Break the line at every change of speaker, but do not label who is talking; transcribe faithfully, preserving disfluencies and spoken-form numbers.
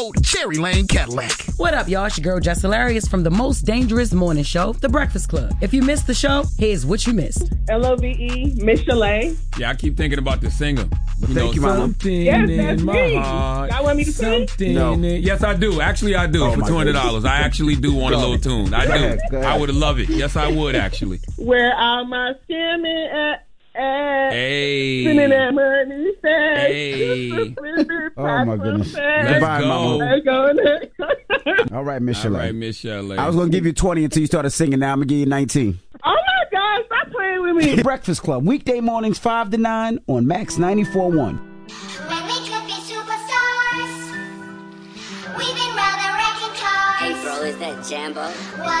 Road, Cherry Lane Cadillac.
What up, y'all? It's your girl, Jess Hilarious from the most dangerous morning show, The Breakfast Club. If you missed the show, here's what you missed.
L O V E, Miss Chalet.
Yeah, I keep thinking about the singer.
Well,
you
thank
know,
you, Mama.
something
Yes,
in
that's
my
me.
heart.
Y'all want me to sing?
Something
No.
in- Yes, I do. Actually, I do.
Oh,
for
my
two hundred dollars. I actually do want a
Go
little
ahead.
tune. I
Go
do.
ahead, go ahead.
I would love it. Yes, I would, actually.
Where all my skimming at? at
Hey.
Sending that money fast.
Hey.
Oh, my goodness.
Let's
Goodbye,
go.
Mama.
Let's go.
All right, Miss
All
Chalet.
right, Miss Chalet.
I was going to give you twenty until you started singing. Now I'm going to give you nineteen.
Oh, my God. Stop playing with me.
The Breakfast Club, weekday mornings five to nine on Max ninety-four point one.
When we could be superstars, we've been rather wrecking cars.
Hey, bro, is that Jambo?
What